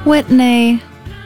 Whitney.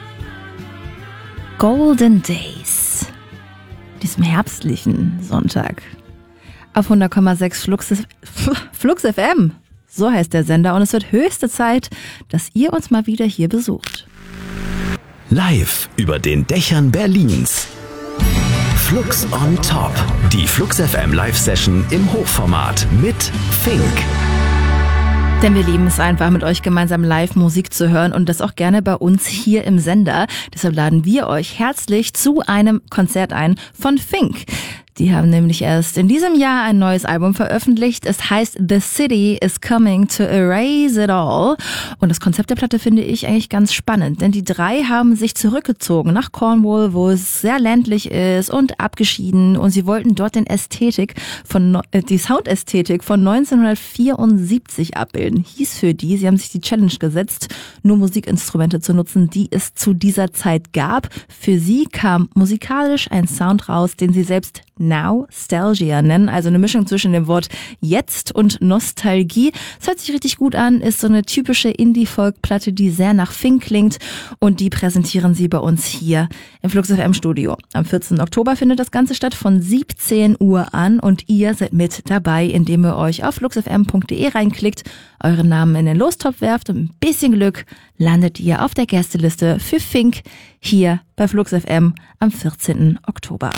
Golden Days. Diesem herbstlichen Sonntag. Auf 100,6 Flux FM. So heißt der Sender und es wird höchste Zeit, dass ihr uns mal wieder hier besucht. Live über den Dächern Berlins. Flux on Top. Die Flux FM Live-Session im Hochformat mit Fink. Denn wir lieben es einfach, mit euch gemeinsam live Musik zu hören und das auch gerne bei uns hier im Sender. Deshalb laden wir euch herzlich zu einem Konzert ein von Fink. Die haben nämlich erst in diesem Jahr ein neues Album veröffentlicht. Es heißt The City is Coming to Erase It All. Und das Konzept der Platte finde ich eigentlich ganz spannend, denn die drei haben sich zurückgezogen nach Cornwall, wo es sehr ländlich ist und abgeschieden. Und sie wollten dort die Soundästhetik von 1974 abbilden. Hieß für die, sie haben sich die Challenge gesetzt, nur Musikinstrumente zu nutzen, die es zu dieser Zeit gab. Für sie kam musikalisch ein Sound raus, den sie selbst Nostalgia nennen, also eine Mischung zwischen dem Wort jetzt und Nostalgie. Es hört sich richtig gut an, ist so eine typische Indie-Folk-Platte, die sehr nach Fink klingt und die präsentieren sie bei uns hier im Flux FM Studio. Am 14. Oktober findet das Ganze statt von 17 Uhr an und ihr seid mit dabei, indem ihr euch auf fluxfm.de reinklickt, euren Namen in den Lostopf werft und ein bisschen Glück landet ihr auf der Gästeliste für Fink hier bei Flux FM am 14. Oktober.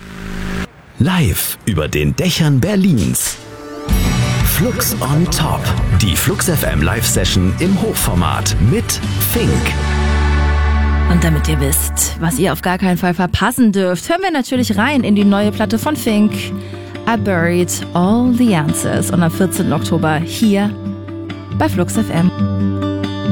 Live über den Dächern Berlins. Flux on Top. Die Flux FM Live-Session im Hochformat mit Fink. Und damit ihr wisst, was ihr auf gar keinen Fall verpassen dürft, hören wir natürlich rein in die neue Platte von Fink. I Buried All the Answers. Und am 14. Oktober hier bei Flux FM.